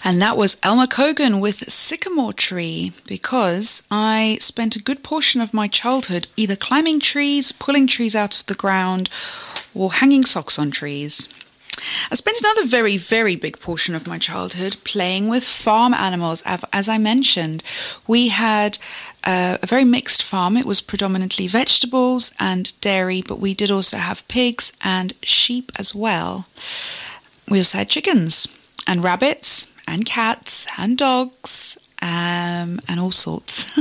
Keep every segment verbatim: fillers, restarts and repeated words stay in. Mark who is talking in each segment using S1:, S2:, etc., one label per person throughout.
S1: And that was Elmer Cogan with Sycamore Tree, because I spent a good portion of my childhood either climbing trees, pulling trees out of the ground, or hanging socks on trees. I spent another very, very big portion of my childhood playing with farm animals. As I mentioned, we had uh, a very mixed farm. It was predominantly vegetables and dairy, but we did also have pigs and sheep as well. We also had chickens and rabbits and cats and dogs um, and all sorts.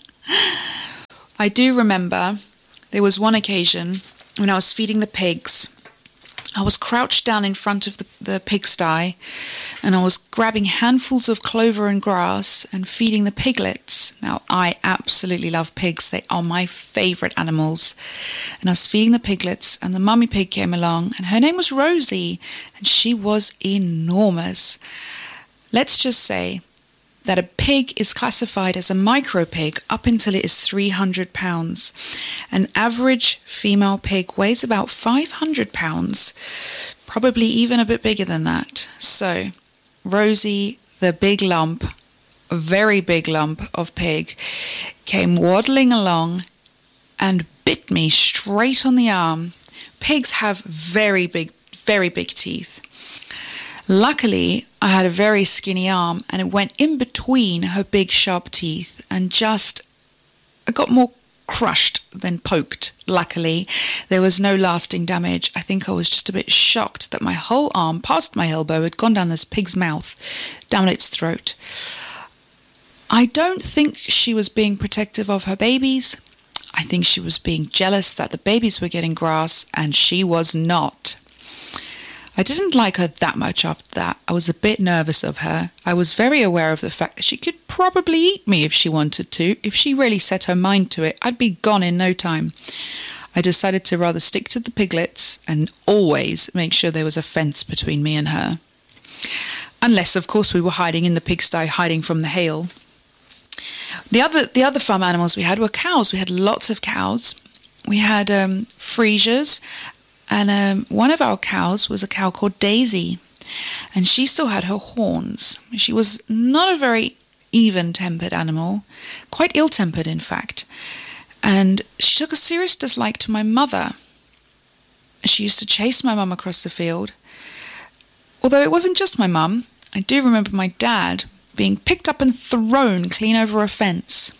S1: I do remember there was one occasion when I was feeding the pigs. I was crouched down in front of the, the pigsty, and I was grabbing handfuls of clover and grass and feeding the piglets. Now, I absolutely love pigs. They are my favourite animals. And I was feeding the piglets, and the mummy pig came along, and her name was Rosie, and she was enormous. Let's just say that a pig is classified as a micro pig up until it is three hundred pounds. An average female pig weighs about five hundred pounds, probably even a bit bigger than that. So, Rosie, the big lump, a very big lump of pig, came waddling along and bit me straight on the arm. Pigs have very big, very big teeth. Luckily, I had a very skinny arm, and it went in between her big sharp teeth and just I got more crushed than poked. Luckily, there was no lasting damage. I think I was just a bit shocked that my whole arm past my elbow had gone down this pig's mouth, down its throat. I don't think she was being protective of her babies. I think she was being jealous that the babies were getting grass and she was not. I didn't like her that much after that. I was a bit nervous of her. I was very aware of the fact that she could probably eat me if she wanted to. If she really set her mind to it, I'd be gone in no time. I decided to rather stick to the piglets and always make sure there was a fence between me and her. Unless, of course, we were hiding in the pigsty, hiding from the hail. The other the other farm animals we had were cows. We had lots of cows. We had um, Friesias. And um, one of our cows was a cow called Daisy, and she still had her horns. She was not a very even-tempered animal, quite ill-tempered, in fact. And she took a serious dislike to my mother. She used to chase my mum across the field. Although it wasn't just my mum, I do remember my dad being picked up and thrown clean over a fence.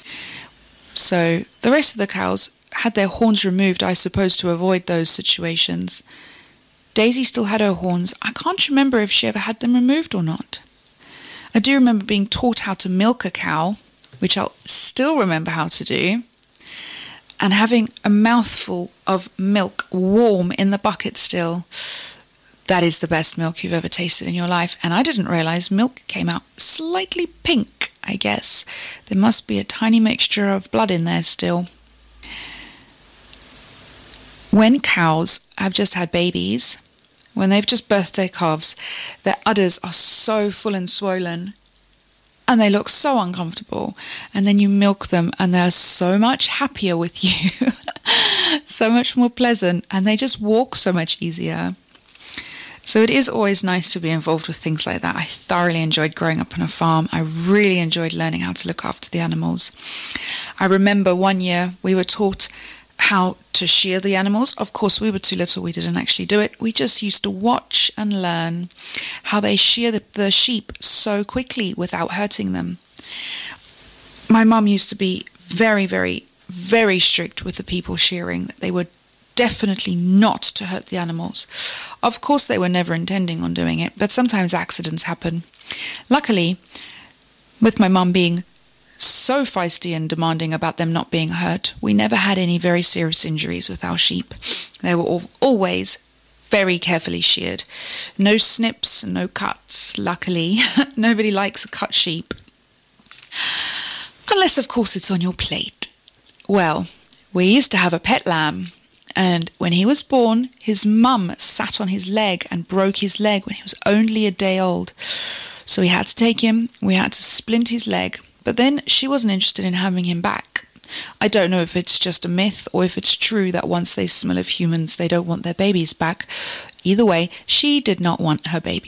S1: So the rest of the cows had their horns removed, I suppose, to avoid those situations. Daisy still had her horns. I can't remember if she ever had them removed or not. I do remember being taught how to milk a cow, which I'll still remember how to do, and having a mouthful of milk warm in the bucket still. That is the best milk you've ever tasted in your life. And I didn't realise milk came out slightly pink, I guess. There must be a tiny mixture of blood in there still. When cows have just had babies, when they've just birthed their calves, their udders are so full and swollen, and they look so uncomfortable. And then you milk them, and they're so much happier with you, so much more pleasant, and they just walk so much easier. So it is always nice to be involved with things like that. I thoroughly enjoyed growing up on a farm. I really enjoyed learning how to look after the animals. I remember one year we were taught how to shear the animals. Of course, we were too little. We didn't actually do it. We just used to watch and learn how they shear the, the sheep so quickly without hurting them. My mum used to be very, very, very strict with the people shearing. They were definitely not to hurt the animals. Of course, they were never intending on doing it, but sometimes accidents happen. Luckily, with my mum being so feisty and demanding about them not being hurt, we never had any very serious injuries with our sheep. They were all, always very carefully sheared. No snips, no cuts, luckily. Nobody likes a cut sheep. Unless, of course, it's on your plate. Well, we used to have a pet lamb, and when he was born, his mum sat on his leg and broke his leg when he was only a day old. So we had to take him, we had to splint his leg, but then she wasn't interested in having him back. I don't know if it's just a myth or if it's true that once they smell of humans, they don't want their babies back. Either way, she did not want her baby back.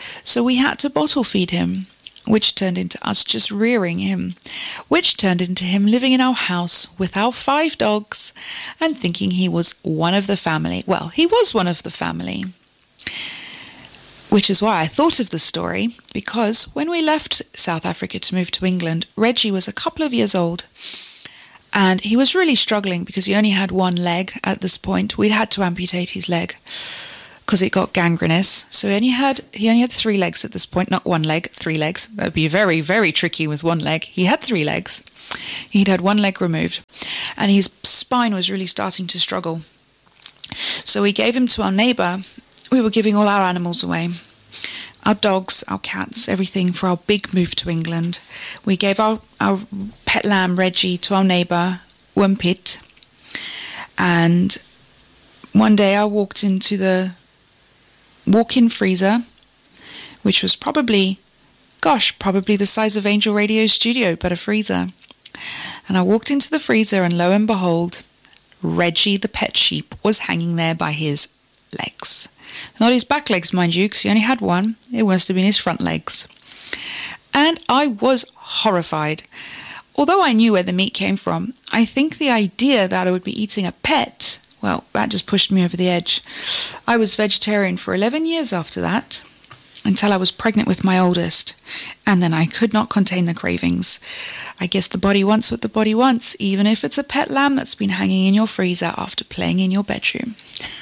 S1: so we had to bottle feed him, which turned into us just rearing him, which turned into him living in our house with our five dogs and thinking he was one of the family. Well, he was one of the family. Which is why I thought of the story, because when we left South Africa to move to England, Reggie was a couple of years old, and he was really struggling because he only had one leg at this point. We'd had to amputate his leg because it got gangrenous. So he only had he only had three legs at this point, not one leg, three legs. That would be very, very tricky with one leg. He had three legs. He'd had one leg removed, and his spine was really starting to struggle. So we gave him to our neighbour. We were giving all our animals away. Our dogs, our cats, everything for our big move to England. We gave our, our pet lamb, Reggie, to our neighbour, Wimpit. And one day I walked into the walk-in freezer, which was probably, gosh, probably the size of Angel Radio Studio, but a freezer. And I walked into the freezer and lo and behold, Reggie the pet sheep was hanging there by his legs. Not his back legs, mind you, because he only had one. It must have been his front legs. And I was horrified. Although I knew where the meat came from, I think the idea that I would be eating a pet, well, that just pushed me over the edge. I was vegetarian for eleven years after that, until I was pregnant with my oldest. And then I could not contain the cravings. I guess the body wants what the body wants, even if it's a pet lamb that's been hanging in your freezer after playing in your bedroom.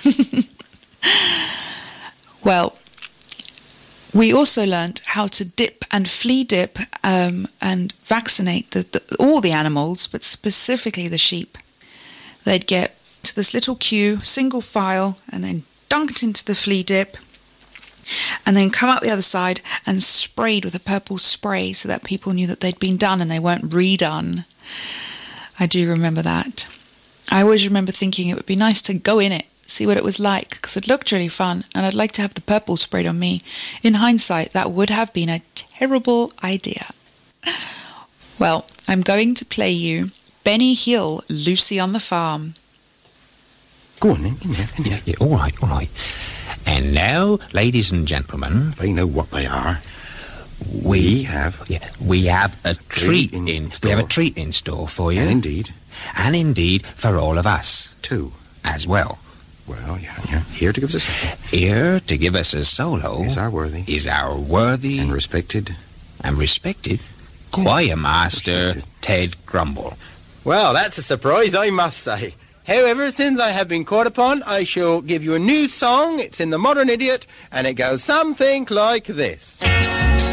S1: Well, we also learnt how to dip and flea dip um, and vaccinate the, the, all the animals, but specifically the sheep. They'd get to this little queue, single file, and then dunked into the flea dip, and then come out the other side and sprayed with a purple spray so that people knew that they'd been done and they weren't redone. I do remember that. I always remember thinking it would be nice to go in it, see what it was like, because it looked really fun, and I'd like to have the purple sprayed on me. In hindsight, that would have been a terrible idea. Well, I'm going to play you Benny Hill, Lucy on the Farm.
S2: Go on then, in there, in there.
S3: Yeah, all right, all right. And now, ladies and gentlemen,
S2: They know what they are.
S3: we,
S2: We have
S3: yeah, we have a treat,
S2: treat in
S3: in,
S2: store.
S3: we have a treat in store for you,
S2: And indeed,
S3: and indeed for all of us
S2: two.
S3: as well.
S2: Well, yeah, yeah. Here to give us a solo
S3: Here to give us a solo
S2: is our worthy
S3: is our worthy
S2: and respected.
S3: and respected choir master,
S2: Respected.
S3: Ted Grumble.
S4: Well, that's a surprise, I must say. However, since I have been called upon, I shall give you a new song. It's in the Modern Idiot, and it goes something like this.